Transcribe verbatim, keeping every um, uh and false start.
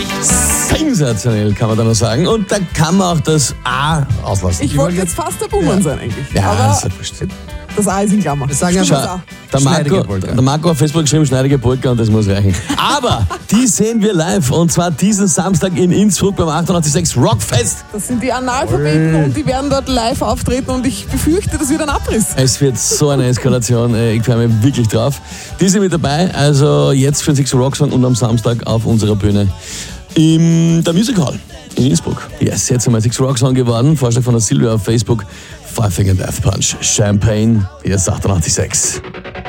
Sensationell, kann man da noch sagen. Und da kann man auch das A auslassen. Ich wollte jetzt fast der Buhmann sein eigentlich. Ja, aber das ist ja wurscht. das A ist in Klammer. Das sagen Stimmt, aber- das A. Der Marco, Schneidige Polka. der Marco auf Facebook geschrieben, schneidige Polka, und das muss reichen. Aber die sehen wir live, und zwar diesen Samstag in Innsbruck beim achtundachtzig Komma sechs Rockfest. Das sind die Analphabeten und die werden dort live auftreten und ich befürchte, das wird ein Abriss. Es wird so eine Eskalation, äh, ich freue mich wirklich drauf. Die sind mit dabei, also jetzt für den Six Rock Song und am Samstag auf unserer Bühne im der Music Hall in Innsbruck. Yes, jetzt einmal Six Rock Song geworden, Vorschlag von der Silvia auf Facebook. Five Finger Death Punch, Champagne, hier ist achtundachtzig Komma sechs.